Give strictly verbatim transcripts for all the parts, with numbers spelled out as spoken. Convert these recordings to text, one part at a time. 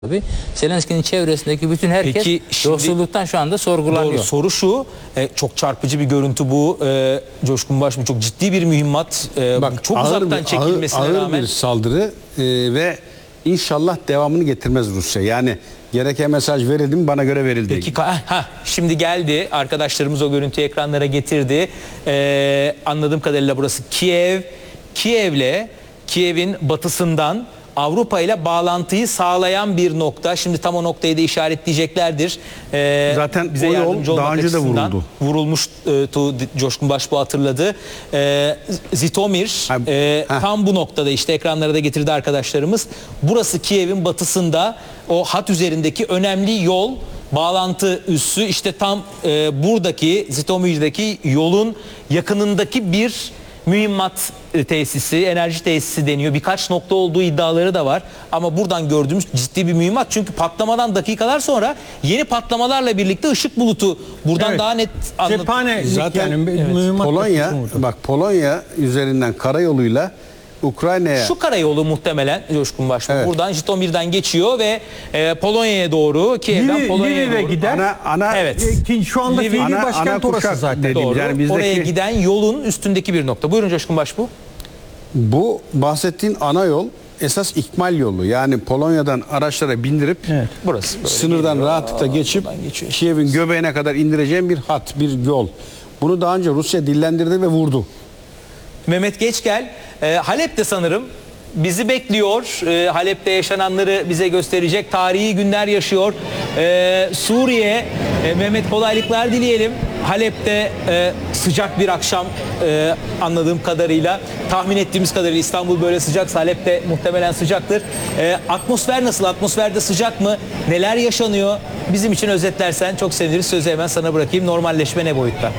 Tabii. Zelenski'nin çevresindeki bütün herkes Peki, şimdi, yolsuzluktan şu anda sorgulanıyor. Doğru, soru şu, e, çok çarpıcı bir görüntü bu. E, Coşkun Başbuğ, çok ciddi bir mühimmat. E, Bak, çok ağır uzaktan bir, çekilmesine ağır, ağır rağmen. bir saldırı e, ve inşallah devamını getirmez Rusya. Yani gereken mesaj verildi mi, bana göre verildi. Peki, ha, şimdi geldi. Arkadaşlarımız o görüntüyü ekranlara getirdi. E, anladığım kadarıyla burası Kiev. Kiev'le, Kiev'in batısından Avrupa ile bağlantıyı sağlayan bir nokta. Şimdi tam o noktayı da işaretleyeceklerdir. Ee, Zaten bize o yol yardımcı olmak daha önce de açısından vuruldu. Vurulmuştu, Coşkun Başbuğ hatırladı. Ee, Zitomir Ha, e, ha. tam bu noktada, işte ekranlara da getirdi arkadaşlarımız. Burası Kiev'in batısında, o hat üzerindeki önemli yol, bağlantı üssü. İşte tam e, buradaki Zitomir'deki yolun yakınındaki bir mühimmat tesisi, enerji tesisi deniyor. Birkaç nokta olduğu iddiaları da var. Ama buradan gördüğümüz ciddi bir mühimmat. Çünkü patlamadan dakikalar sonra yeni patlamalarla birlikte ışık bulutu buradan Evet. daha net anlat. Cephane Zaten yani, evet. mühimmat Polonya, taşısı bak Polonya üzerinden karayoluyla Ukrayna'ya, Şu karayolu muhtemelen Coşkun Başbuğ. Evet. Buradan Jitomir'den geçiyor ve e, Polonya'ya doğru, Kiev'den Lviv- Polonya'ya Lviv'e doğru. gider. ana, ana Evet. E, ki şu anda Lviv- fiili ana- başkent ana orası kuşak zaten. dediğimiz, Doğru. yani bizdeki- Oraya giden yolun üstündeki bir nokta. Buyurun Coşkun Başbuğ. bu bahsettiğin ana yol esas ikmal yolu. Yani Polonya'dan araçlara bindirip Evet. Burası. Böyle sınırdan geliyor. rahatlıkla geçip Buradan geçiyor. Kiev'in göbeğine kadar indireceğim bir hat, bir yol. Bunu daha önce Rusya dillendirdi ve vurdu. Mehmet Geçgel, e, Halep'te sanırım bizi bekliyor. E, Halep'te yaşananları bize gösterecek. Tarihi günler yaşıyor. E, Suriye, e, Mehmet kolaylıklar dileyelim. Halep'te e, sıcak bir akşam e, anladığım kadarıyla. Tahmin ettiğimiz kadarıyla İstanbul böyle sıcaksa Halep'te muhtemelen sıcaktır. E, atmosfer nasıl? Atmosferde sıcak mı? Neler yaşanıyor? Bizim için özetlersen çok seviniriz. Sözü hemen sana bırakayım. Normalleşme ne boyutta?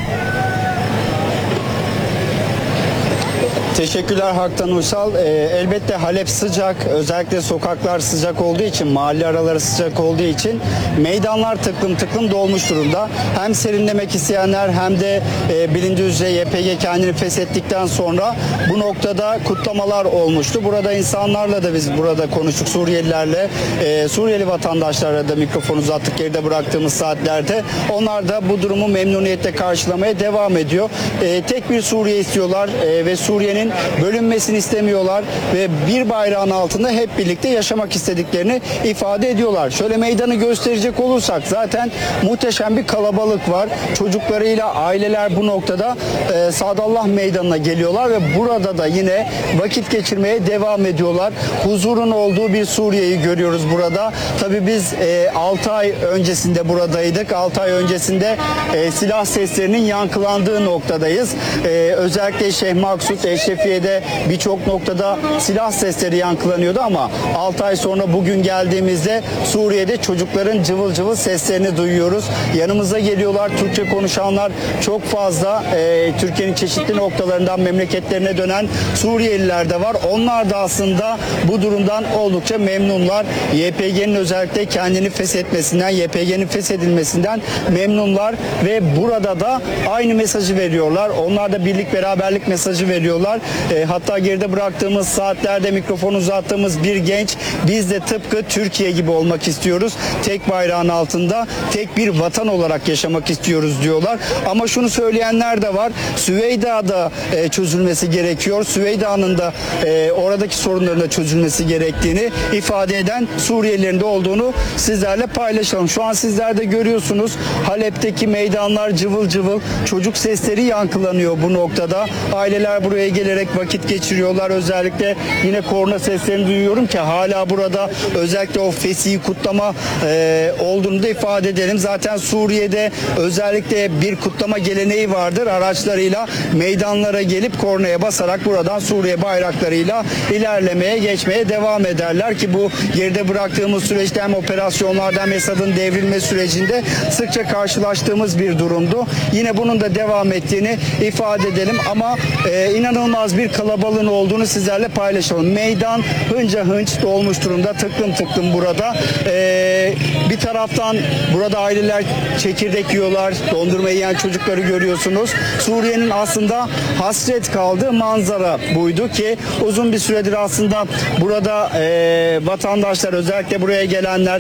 Teşekkürler Haktan Uysal. Ee, elbette Halep sıcak, özellikle sokaklar sıcak olduğu için, mahalle araları sıcak olduğu için meydanlar tıklım tıklım dolmuş durumda. Hem serinlemek isteyenler hem de e, bilindiği üzere Y P G kendini feshettikten sonra bu noktada kutlamalar olmuştu. Burada insanlarla da biz burada konuştuk, Suriyelilerle, e, Suriyeli vatandaşlarla da mikrofonu uzattık geride bıraktığımız saatlerde. Onlar da bu durumu memnuniyetle karşılamaya devam ediyor. E, tek bir Suriye istiyorlar e, ve Suriye'nin bölünmesini istemiyorlar ve bir bayrağın altında hep birlikte yaşamak istediklerini ifade ediyorlar. Şöyle meydanı gösterecek olursak zaten muhteşem bir kalabalık var. Çocuklarıyla aileler bu noktada e, Sadallah Meydanı'na geliyorlar ve burada da yine vakit geçirmeye devam ediyorlar. Huzurun olduğu bir Suriye'yi görüyoruz burada. Tabii biz e, altı ay öncesinde buradaydık. altı ay öncesinde e, silah seslerinin yankılandığı noktadayız. E, özellikle Şeyh Maksut, Eşrefiye'de birçok noktada silah sesleri yankılanıyordu ama altı ay sonra bugün geldiğimizde Suriye'de çocukların cıvıl cıvıl seslerini duyuyoruz. Yanımıza geliyorlar. Türkçe konuşanlar çok fazla. E, Türkiye'nin çeşitli noktalarından memleketlerine dönen Suriyeliler de var. Onlar da aslında bu durumdan oldukça memnunlar. Y P G'nin özellikle kendini feshetmesinden, Y P G'nin feshedilmesinden memnunlar ve burada da aynı mesajı veriyorlar. Onlar da birlik beraberlik mesajı veriyorlar. E, hatta geride bıraktığımız saatlerde mikrofon uzattığımız bir genç, biz de tıpkı Türkiye gibi olmak istiyoruz. Tek bayrağın altında tek bir vatan olarak yaşamak istiyoruz diyorlar. Ama şunu söyleyenler de var. Süveyda'da e, çözülmesi gerekiyor. Süveyda'nın da e, oradaki sorunların da çözülmesi gerektiğini ifade eden Suriyelilerin de olduğunu sizlerle paylaşalım. Şu an sizler de görüyorsunuz. Halep'teki meydanlar cıvıl cıvıl. Çocuk sesleri yankılanıyor bu noktada. Aileler buraya gelerek vakit geçiriyorlar. Özellikle yine korna seslerini duyuyorum ki hala burada özellikle o fesihi kutlama e, olduğunu da ifade edelim. Zaten Suriye'de özellikle bir kutlama geleneği vardır. Araçlarıyla meydanlara gelip kornaya basarak buradan Suriye bayraklarıyla ilerlemeye, geçmeye devam ederler ki bu geride bıraktığımız süreçte hem operasyonlarda hem Esad'ın devrilme sürecinde sıkça karşılaştığımız bir durumdu. Yine bunun da devam ettiğini ifade edelim ama e, inanılmaz inanılmaz bir kalabalığın olduğunu sizlerle paylaşalım. Meydan hınca hınç dolmuş durumda. Tıklım tıklım burada. Ee, bir taraftan burada aileler çekirdek yiyorlar. Dondurma yiyen çocukları görüyorsunuz. Suriye'nin aslında hasret kaldığı manzara buydu ki uzun bir süredir aslında burada e, vatandaşlar, özellikle buraya gelenler